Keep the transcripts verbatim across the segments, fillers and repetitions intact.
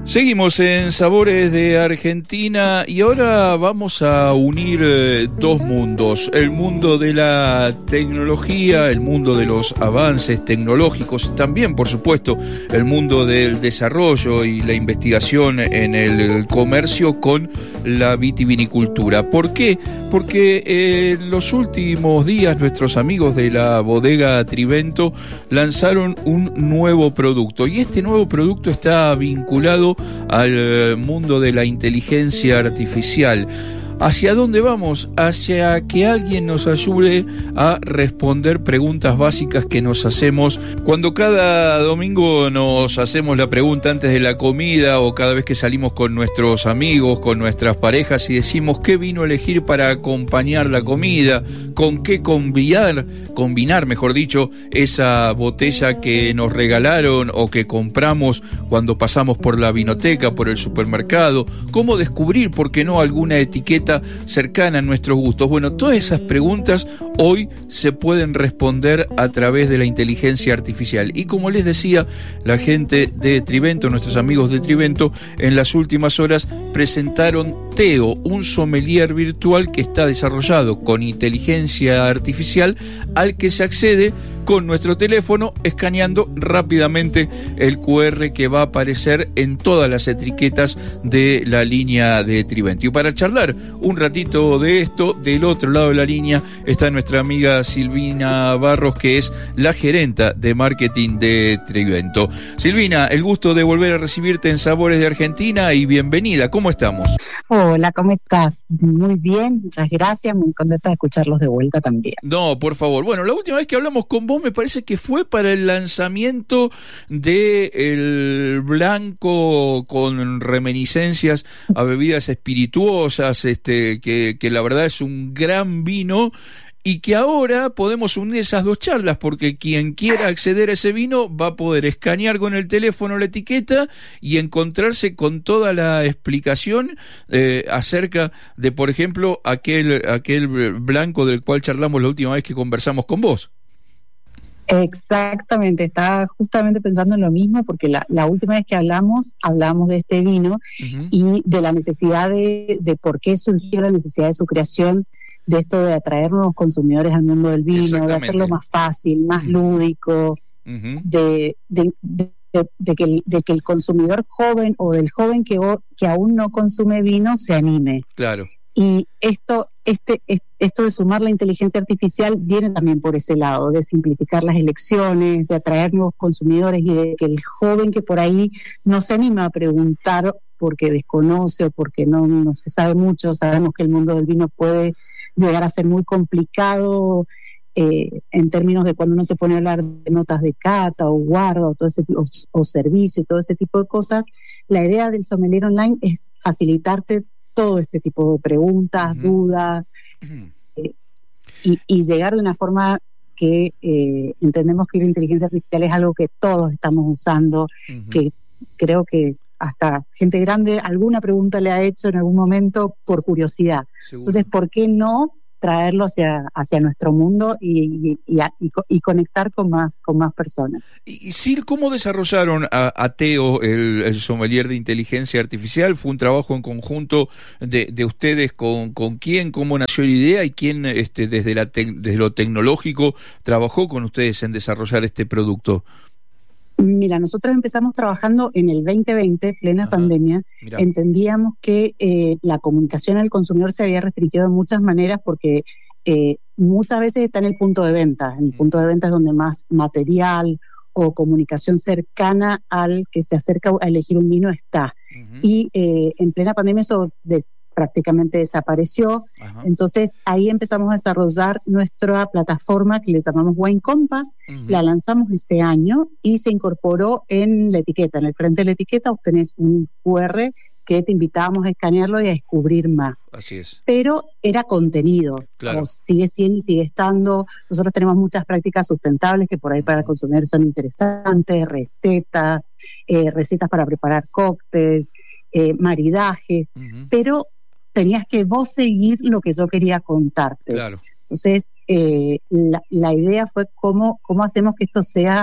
Seguimos en Sabores de Argentina y ahora vamos a unir eh, dos mundos, el mundo de la tecnología, el mundo de los avances tecnológicos, también por supuesto el mundo del desarrollo y la investigación en el comercio con la vitivinicultura. ¿Por qué? Porque eh, en los últimos días nuestros amigos de la bodega Trivento lanzaron un nuevo producto y este nuevo producto está vinculado al mundo de la inteligencia artificial. ¿Hacia dónde vamos? Hacia que alguien nos ayude a responder preguntas básicas que nos hacemos cuando cada domingo nos hacemos la pregunta antes de la comida o cada vez que salimos con nuestros amigos, con nuestras parejas y decimos qué vino elegir para acompañar la comida, con qué combinar, combinar, mejor dicho, esa botella que nos regalaron o que compramos cuando pasamos por la vinoteca, por el supermercado, cómo descubrir, por qué no, alguna etiqueta cercana a nuestros gustos. Bueno, todas esas preguntas hoy se pueden responder a través de la inteligencia artificial. Y como les decía, la gente de Trivento, nuestros amigos de Trivento, en las últimas horas presentaron Teo, un sommelier virtual que está desarrollado con inteligencia artificial al que se accede con nuestro teléfono, escaneando rápidamente el cu erre que va a aparecer en todas las etiquetas de la línea de Trivento. Y para charlar un ratito de esto, del otro lado de la línea está nuestra amiga Silvina Barros, que es la gerenta de marketing de Trivento. Silvina, el gusto de volver a recibirte en Sabores de Argentina y bienvenida. ¿Cómo estamos? Hola, ¿cómo estás? Muy bien, muchas gracias, muy contenta de escucharlos de vuelta también. No, por favor. Bueno, la última vez que hablamos con vos me parece que fue para el lanzamiento de el blanco con reminiscencias a bebidas espirituosas, este que, que la verdad es un gran vino. Y que ahora podemos unir esas dos charlas, porque quien quiera acceder a ese vino va a poder escanear con el teléfono la etiqueta y encontrarse con toda la explicación eh, acerca de, por ejemplo, aquel, aquel blanco del cual charlamos la última vez que conversamos con vos. Exactamente, estaba justamente pensando en lo mismo, porque la, la última vez que hablamos, hablamos de este vino uh-huh. y de la necesidad de, de por qué surgió la necesidad de su creación, de esto de atraer nuevos consumidores al mundo del vino, de hacerlo más fácil, más uh-huh. lúdico, uh-huh. de, de, de, de, que el, de que el consumidor joven o del joven que, que aún no consume vino se anime. Claro. Y esto, este, esto de sumar la inteligencia artificial viene también por ese lado, de simplificar las elecciones, de atraer nuevos consumidores y de que el joven que por ahí no se anima a preguntar porque desconoce o porque no, no se sabe mucho. Sabemos que el mundo del vino puede llegar a ser muy complicado eh, en términos de cuando uno se pone a hablar de notas de cata o guarda o todo ese o, o servicio y todo ese tipo de cosas. La idea del sommelier online es facilitarte todo este tipo de preguntas, uh-huh. dudas uh-huh. Eh, y, y llegar de una forma que eh, entendemos que la inteligencia artificial es algo que todos estamos usando, uh-huh. que creo que hasta gente grande alguna pregunta le ha hecho en algún momento por curiosidad. Seguro. Entonces, ¿por qué no traerlo hacia, hacia nuestro mundo y, y, y, y conectar con más, con más personas? Y, y Sil, ¿cómo desarrollaron a, a Teo, el, el sommelier de inteligencia artificial? ¿Fue un trabajo en conjunto de, de ustedes con, con quién? ¿Cómo nació la idea? ¿Y quién este, desde, la te, desde lo tecnológico trabajó con ustedes en desarrollar este producto? Mira, nosotros empezamos trabajando en el veinte veinte, plena Ajá, pandemia. Mirá. Entendíamos que eh, la comunicación al consumidor se había restringido de muchas maneras porque eh, muchas veces está en el punto de venta. En el mm. punto de venta es donde más material o comunicación cercana al que se acerca a elegir un vino está. Uh-huh. Y eh, en plena pandemia eso de, prácticamente desapareció. Ajá. Entonces ahí empezamos a desarrollar nuestra plataforma que le llamamos Wine Compass. Uh-huh. La lanzamos ese año y se incorporó en la etiqueta. En el frente de la etiqueta obtenés un cu erre que te invitábamos a escanearlo y a descubrir más. Así es. Pero era contenido, claro. Como sigue siendo y sigue estando. Nosotros tenemos muchas prácticas sustentables que por ahí para el consumidor son interesantes, recetas, eh, recetas para preparar cócteles, eh, maridajes, uh-huh. pero tenías que vos seguir lo que yo quería contarte. Claro. Entonces, eh, la, la idea fue cómo, cómo hacemos que esto sea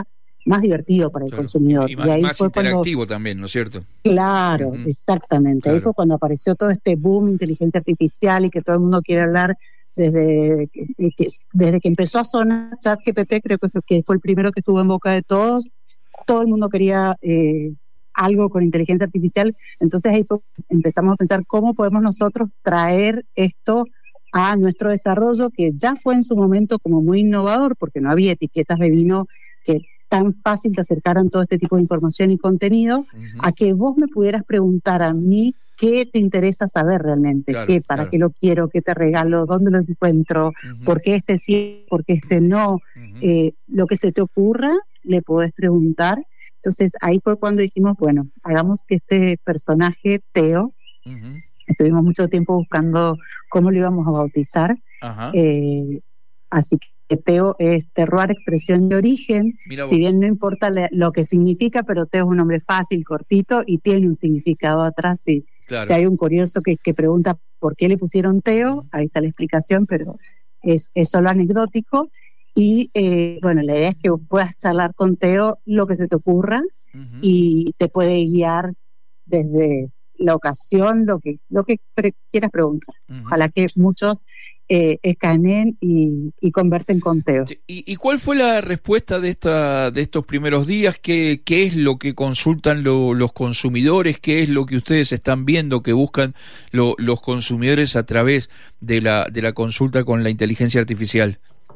más divertido para el claro. consumidor. Y más, y ahí más fue interactivo cuando, también, ¿no es cierto? Claro, uh-huh. exactamente. Claro. Ahí fue cuando apareció todo este boom de inteligencia artificial y que todo el mundo quiere hablar desde que, que, desde que empezó a sonar ChatGPT, creo que fue, que fue el primero que estuvo en boca de todos. Todo el mundo quería eh, algo con inteligencia artificial. Entonces ahí empezamos a pensar cómo podemos nosotros traer esto a nuestro desarrollo, que ya fue en su momento como muy innovador, porque no había etiquetas de vino que tan fácil te acercaran todo este tipo de información y contenido, uh-huh. a que vos me pudieras preguntar a mí qué te interesa saber realmente, claro, qué, para claro. qué lo quiero, qué te regalo, dónde lo encuentro, uh-huh. por qué este sí, por qué este no, uh-huh. eh, lo que se te ocurra, le podés preguntar. Entonces ahí fue cuando dijimos, bueno, hagamos que este personaje, Teo, uh-huh. estuvimos mucho tiempo buscando cómo lo íbamos a bautizar, uh-huh. eh, así que Teo es terroir, expresión de origen, si bien no importa le, lo que significa, pero Teo es un nombre fácil, cortito y tiene un significado atrás. Y claro. si hay un curioso que, que pregunta por qué le pusieron Teo, ahí está la explicación, pero es, es solo anecdótico. Y eh, bueno, la idea es que vos puedas charlar con Teo lo que se te ocurra, uh-huh. y te puede guiar desde la ocasión, lo que, lo que pre- quieras preguntar. Uh-huh. Ojalá que muchos Eh, escaneen y, y conversen con Teo. ¿Y, ¿Y cuál fue la respuesta de esta de estos primeros días? ¿Qué, qué es lo que consultan lo, los consumidores? ¿Qué es lo que ustedes están viendo que buscan lo, los consumidores a través de la de la consulta con la inteligencia artificial?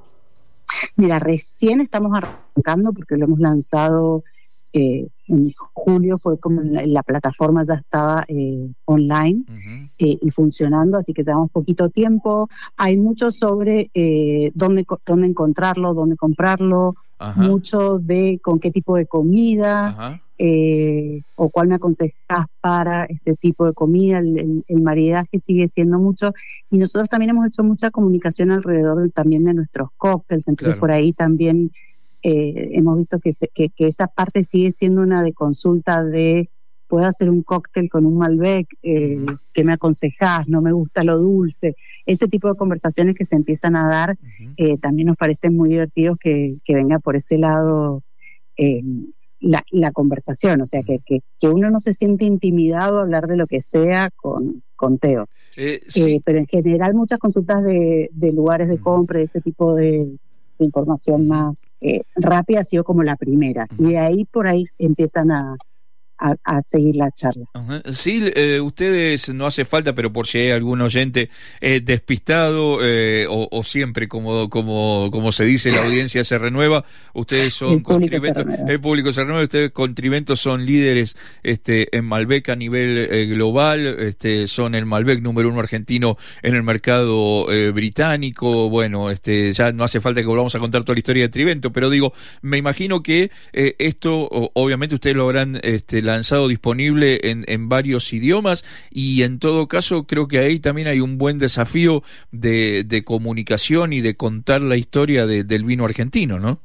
Mira, recién estamos arrancando porque lo hemos lanzado eh, en julio, fue como la, la plataforma ya estaba eh, online, uh-huh. eh, y funcionando, así que tenemos poquito tiempo. Hay mucho sobre eh, dónde, dónde encontrarlo, dónde comprarlo, uh-huh. mucho de con qué tipo de comida, uh-huh. eh, o cuál me aconsejas para este tipo de comida. El, el, el maridaje sigue siendo mucho, y nosotros también hemos hecho mucha comunicación alrededor de, también de nuestros cócteles, entonces claro. por ahí también Eh, hemos visto que, se, que, que esa parte sigue siendo una de consulta de puedo hacer un cóctel con un Malbec, eh, uh-huh. ¿qué me aconsejás? No me gusta lo dulce. Ese tipo de conversaciones que se empiezan a dar, uh-huh. eh, también nos parecen muy divertidos que, que venga por ese lado eh, la, la conversación, o sea, que, que, que uno no se siente intimidado a hablar de lo que sea con, con Teo. Eh, sí. eh, pero en general muchas consultas de, de lugares de compra, de ese tipo de de información más eh, rápida ha sido como la primera, uh-huh. y de ahí por ahí empiezan a, a, a seguir la charla. Uh-huh. Sí, eh, ustedes, no hace falta, pero por si hay algún oyente eh, despistado, eh, o, o siempre, como como como se dice, la audiencia se renueva, ustedes son Contriventos, el público se renueva, ustedes Contriventos son líderes este en Malbec a nivel eh, global, este son el Malbec número uno argentino en el mercado eh, británico. Bueno, este ya no hace falta que volvamos a contar toda la historia de Trivento, pero digo, me imagino que eh, esto, obviamente ustedes lo habrán este lanzado disponible en, en varios idiomas, y en todo caso creo que ahí también hay un buen desafío de, de comunicación y de contar la historia de, del vino argentino, ¿no?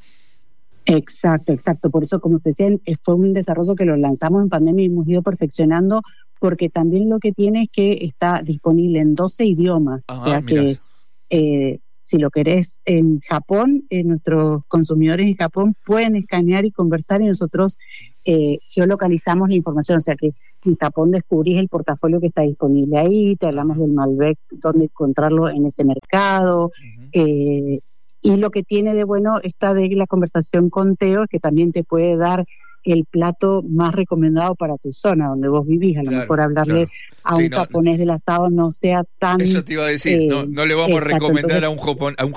Exacto, exacto. Por eso, como te decía, fue un desarrollo que lo lanzamos en pandemia y hemos ido perfeccionando, porque también lo que tiene es que está disponible en doce idiomas. Ajá, o sea mira. que eh, si lo querés en Japón, eh, nuestros consumidores en Japón pueden escanear y conversar, y nosotros eh, geolocalizamos la información. O sea que en Japón descubrís el portafolio que está disponible ahí, te hablamos del Malbec, dónde encontrarlo en ese mercado. Uh-huh. eh, y lo que tiene de bueno esta de la conversación con Teo es que también te puede dar el plato más recomendado para tu zona donde vos vivís. A lo claro, mejor hablarle claro. a sí, un no, japonés del asado no sea tan... Eso te iba a decir, eh, no, no le vamos exacto, a recomendar entonces, a, un Japon, a un